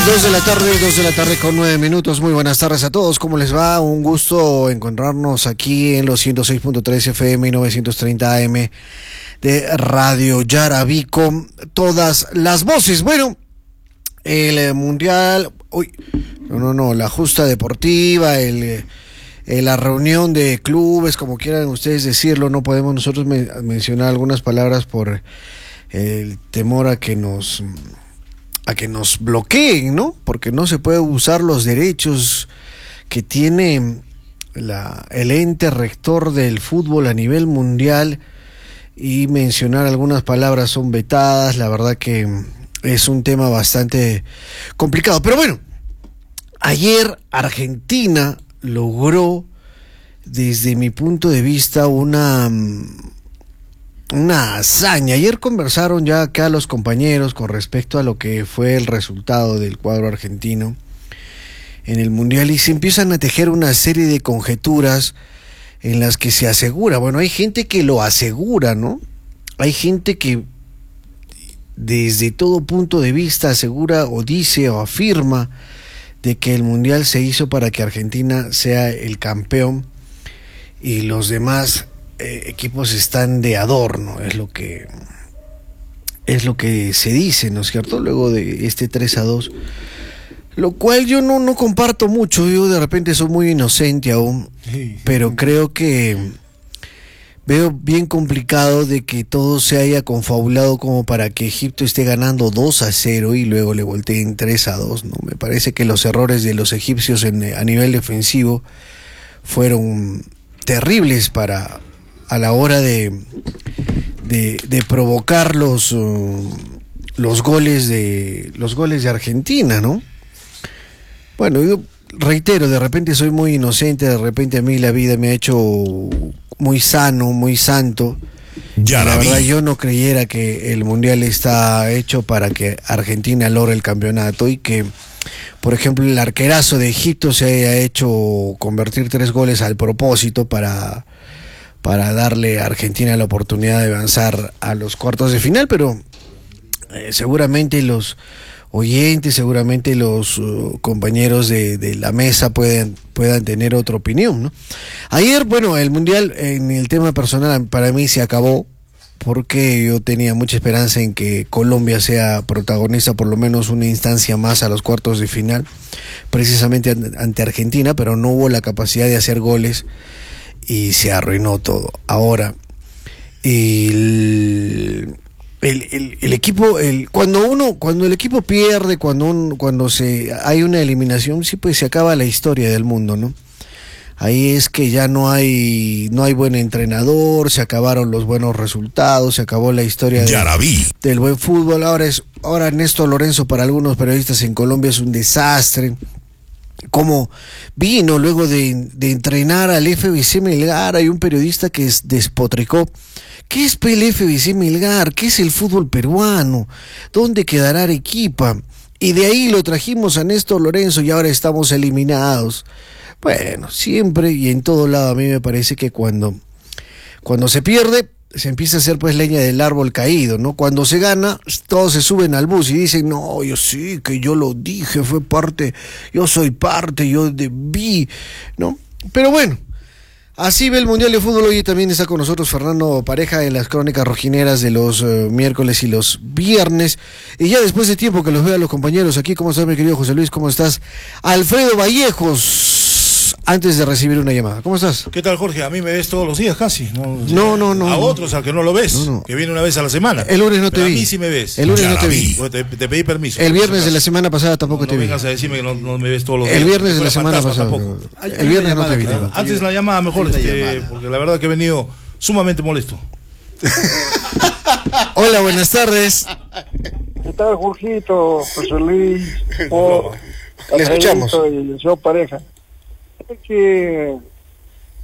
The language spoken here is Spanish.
Dos de la tarde con 9 minutos. Muy buenas tardes a todos. ¿Cómo les va? Un gusto encontrarnos aquí en los 106.3 FM y 930 AM de Radio Yarabí con todas las voces. Bueno, el Mundial... la justa deportiva, la reunión de clubes, como quieran ustedes decirlo. No podemos nosotros mencionar algunas palabras por el temor a que nos bloqueen, ¿no? Porque no se puede usar los derechos que tiene el ente rector del fútbol a nivel mundial, y mencionar algunas palabras son vetadas. La verdad que es un tema bastante complicado. Pero bueno, ayer Argentina logró, desde mi punto de vista, una hazaña. Ayer conversaron ya acá los compañeros con respecto a lo que fue el resultado del cuadro argentino en el Mundial, y se empiezan a tejer una serie de conjeturas en las que se asegura, bueno, hay gente que lo asegura, ¿no? Hay gente que desde todo punto de vista asegura o dice o afirma de que el Mundial se hizo para que Argentina sea el campeón y los demás equipos están de adorno. Es lo que se dice, ¿no es cierto? Luego de este 3-2, lo cual yo no comparto mucho. Yo de repente soy muy inocente aún, pero creo que veo bien complicado de que todo se haya confabulado como para que Egipto esté ganando 2-0 y luego le volteen 3-2, ¿no? Me parece que los errores de los egipcios a nivel defensivo fueron terribles a la hora de provocar los goles de Argentina, ¿no? Bueno, yo reitero, de repente soy muy inocente, de repente a mí la vida me ha hecho muy sano, muy santo. La verdad, yo no creyera que el Mundial está hecho para que Argentina logre el campeonato, y que, por ejemplo, el arquerazo de Egipto se haya hecho convertir 3 goles al propósito para darle a Argentina la oportunidad de avanzar a los cuartos de final. Pero seguramente los oyentes, seguramente los compañeros de la mesa puedan tener otra opinión, ¿no? Ayer, bueno, el Mundial en el tema personal para mí se acabó, porque yo tenía mucha esperanza en que Colombia sea protagonista por lo menos una instancia más a los cuartos de final, precisamente ante Argentina, pero no hubo la capacidad de hacer goles y se arruinó todo. Ahora, el equipo, cuando el equipo pierde, cuando hay una eliminación, sí, pues se acaba la historia del mundo, ¿no? Ahí es que ya no hay buen entrenador, se acabaron los buenos resultados, se acabó la historia del buen fútbol. Ahora Ernesto Lorenzo, para algunos periodistas en Colombia, es un desastre. Como vino luego de entrenar al FBC Melgar, hay un periodista que despotricó. ¿Qué es el FBC Melgar? ¿Qué es el fútbol peruano? ¿Dónde quedará Arequipa? Y de ahí lo trajimos a Néstor Lorenzo y ahora estamos eliminados. Bueno, siempre y en todo lado a mí me parece que cuando se pierde, se empieza a hacer pues leña del árbol caído, ¿no? Cuando se gana, todos se suben al bus y dicen, no, yo sí, que yo lo dije, fue parte, yo soy parte, yo debí, ¿no? Pero bueno, así ve el Mundial de Fútbol. Hoy también está con nosotros Fernando Pareja en las crónicas rojineras de los miércoles y los viernes. Y ya después de tiempo que los veo a los compañeros aquí, ¿cómo estás, mi querido José Luis? ¿Cómo estás? Alfredo Vallejos, antes de recibir una llamada, ¿cómo estás? ¿Qué tal, Jorge? A mí me ves todos los días casi. No. A otros, al que no lo ves, que viene una vez a la semana. El lunes no te vi. A mí sí me ves. El lunes no te vi. Te pedí permiso. El viernes de la semana pasada tampoco te vi. No vengas a decirme que no me ves todos los días. El viernes de la semana pasada. El viernes no te vi. Antes la llamada mejor, porque la verdad que he venido sumamente molesto. Hola, buenas tardes. ¿Qué tal, Jorgito, José Luis? Le escuchamos. Y el señor Pareja. Es que